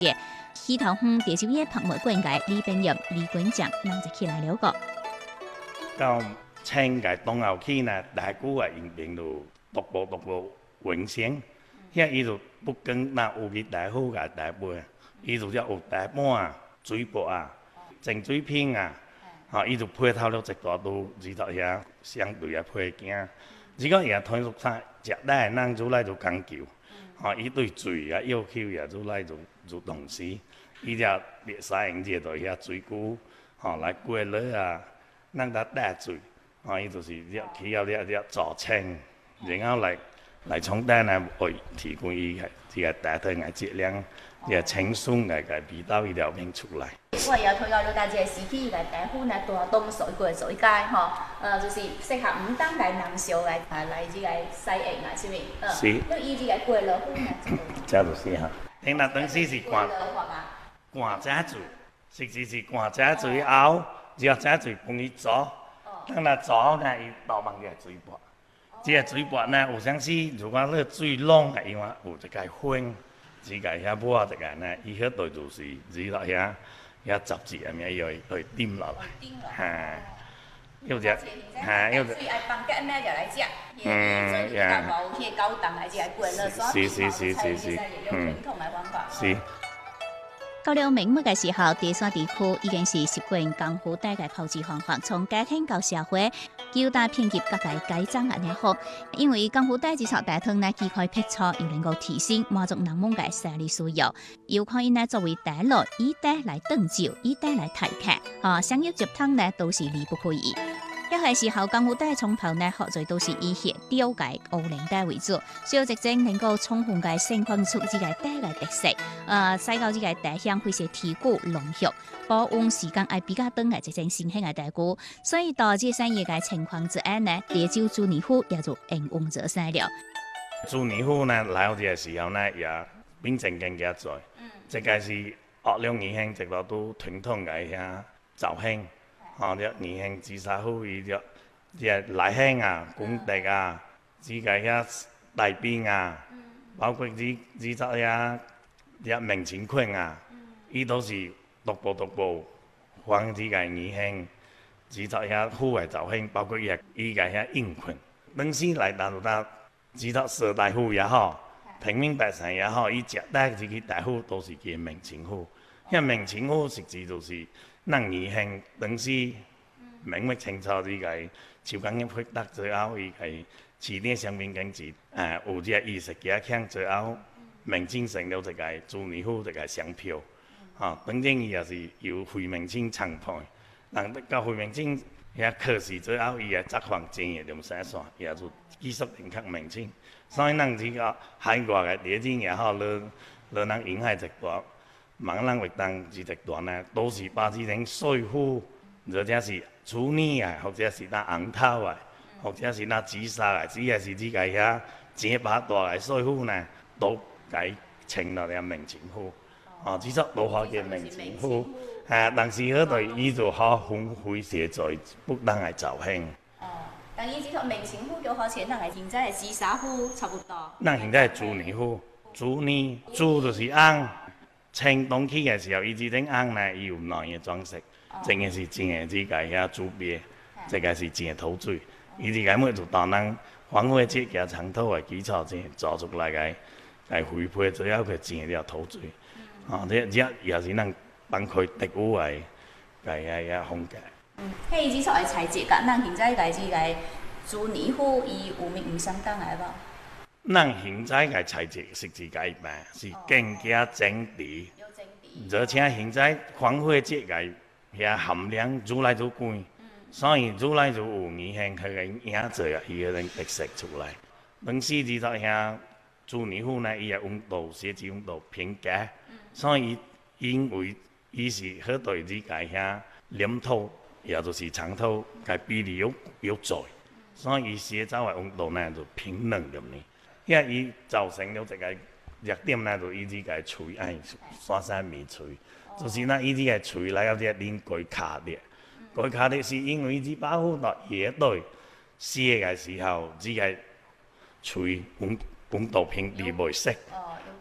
溪頭鄉地少爺拍賣館嘅李炳業、李館長，咱就起來了個。 到清嘅東後期呢，大股嘅演變到獨步永升，遐伊就不跟那有嘅大好嘅大杯，伊就只有大碗啊、水鉢啊、淨水瓶啊，伊就配套了一大都，知道遐相對嘅配件。如果也推出啥食奶，咱做來就講究，伊對水啊要求也做來就重視，伊只烈曬用只到遐水壺，來過濾啊，咱得帶水，伊就是只起後只做清，然後來從單來為提供伊個這個大體嘅質量，這個清爽嘅味道一條面出來。 我也推介了大家時期嘅大壺呢，大東水過水街就是適合唔單係男小來這個使用啊，是咪？ 是。 因為伊這個過濾壺呢， 這就是哈。聽那當時是灌這水，實際是灌這水後，只要這水幫伊做，當那做後呢，伊倒放個水鉢。這個水鉢呢，有陣時如果那個水濃嘅，因為有一個粉，這個遐抹一個呢，伊迄度就是煮落遐雜質啊，咪要點落來，嚇，要只，嚇，要只。 水愛放個咩就來食，所以較無迄個高檔來食過了，所以傳統嘅方法。 是。 到了明末嘅時候，第三地區已經是習慣江湖帶嘅炮製方法，從家庭到社會，叫大遍及各界改裝安尼好。因為江湖帶製作大湯呢，既可以辟錯，又能夠提升滿足人們嘅生理需要，又可以呢作為帶路，以帶來燉酒，以帶來提客，想要接湯呢都是離不開伊。一係時候，江湖帶從頭呢，學在都是以協調嘅奧靈帶為主，需要直正能夠充分嘅盛放出自己帶嘅特色，使到自己帶香會是提古濃郁，保溫時間係比較長嘅直正新鮮嘅帶古，所以導致生意嘅情況之下呢，地酒煮泥壺也就應運咗晒了。 煮泥壺呢來到嘅時候呢，也變正經嘅做，即個是學兩年輕直到都傳統嘅遐造興。啲年輕自殺好伊啲內興啊、公敵啊、自家遐大兵啊，包括啲遐明清坤啊，伊都是獨步放自家年輕，自殺遐好嘅造興，包括伊個遐英坤，當時來到到自殺社大戶也好，平民百姓也好，伊食得自己大戶都是叫明清戶，因為明清戶實際就是咱年輕當時。明末清朝呢個朝貢一批得最後，伊係市點上面經濟，有隻意識加強最後，明清成了一個煮泥壺一個商票，當然伊也是由回明清廠派，人到回明清遐科試最後，伊嘅作坊經驗就生線，也就繼續延續明清，所以咱呢個海外嘅地震也好，咱影響一大，萬人活動一大呢，都是把這種水壺。或者是煮泥啊，或者是那紅頭啊，或者是那紫砂啊，只係是呢個遐正把大嘅水壺呢，都改稱落嚟明清壺。只係老化嘅明清壺，但是嗰度伊就好豐富寫在不當係造興。 但係呢套明清壺就好似咱係現在嘅紫砂壺差不多。 咱現在係煮泥壺，煮泥煮就是紅，清冬期嘅時候，伊呢種紅呢，伊有內嘅裝飾。真嘅是真嘅，呢個遐煮鱉，這個是真嘅土水。伊呢個麼就當咱黃花節嘅長土嘅基礎真做出來嘅，係回配最後佢真嘅條土水。這也是咱幫佢特有嘅遐風格。 迄伊呢套嘅材質，甲咱現在嘅呢個煮泥壺，伊有咩唔相同嘅無？ 咱現在嘅材質實際改變是更加整齊，而且現在黃花節嘅。遐含量愈來愈高，所以愈來愈有年輕佢嘅影做啊，伊個特色出來。當時知道遐煮泥壺呢，伊個溫度設置溫度偏高，所以因為伊是好對呢個遐黏土，也就是長土嘅比例有在，所以伊寫走嘅溫度呢就偏冷咁呢。遐伊造成了一個弱點呢，就伊呢個錘愛刷山米錘。就是那伊啲嘅錘來到啲連蓋卡啲，蓋卡啲是因為啲保護到野隊射嘅時候，只個錘溫度偏低袂熄，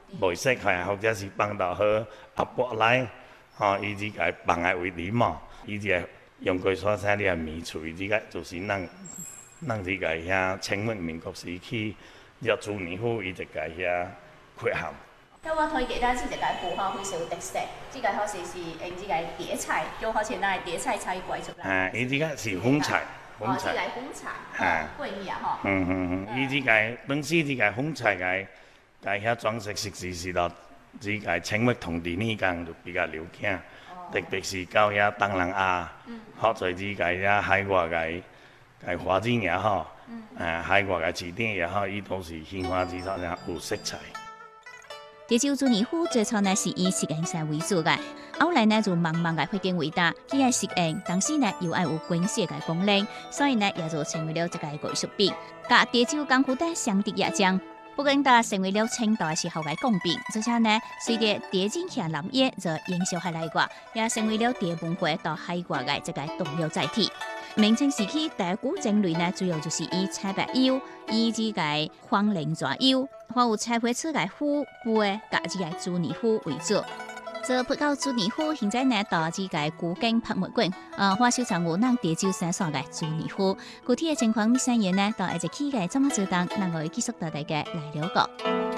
袂適係或者是放到好阿伯來，伊只個放喺位裡嘛，伊只個用過所寫啲米錘，只個就是咱只個遐清末民國時期，入朱年虎伊只個遐缺陷。 咁我推介咱是一個符號非常有特色，這個好似是用這個碟菜，就好似咱嘅碟菜菜粿出來。 伊只個是粉菜。 這個粉菜，粿麵吼。 伊只個當時只個粉菜個遐裝飾設計是到只個清末同治年間就比較流行，特別是到遐東南亞，好在只個遐海外個花景也好，海外個市點也好，伊都是鮮花之上有色彩。 潮州朱年虎最初呢是以實驗性為主嘅，後來呢就慢慢嘅發展為大，佢係實驗，當時呢又愛有觀賞嘅功能，所以呢也就成為了一個藝術品。甲潮州江湖帶相得益彰，不過佢成為了清代時候嘅貢品，而且呢隨着潮州劇南野就影響海外，也成為了潮文化到海外嘅一個重要載體。明清時期第一股蒸類呢，主要就是以菜白油、以這個黃靈爪油，還有菜花刺嘅虎背，加這個朱年虎為主。這不到朱年虎，現在呢到這個古今博物館，花收藏有咱潮州生產嘅朱年虎。具體嘅情況，乜嘢呢？到下一期嘅節目中，咱會繼續帶大家來了解。